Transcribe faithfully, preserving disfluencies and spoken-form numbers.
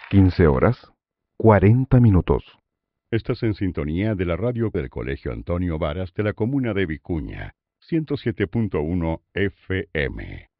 quince horas, cuarenta minutos. Estás en sintonía de la radio del Colegio Antonio Varas de la comuna de Vicuña, ciento siete punto uno F M.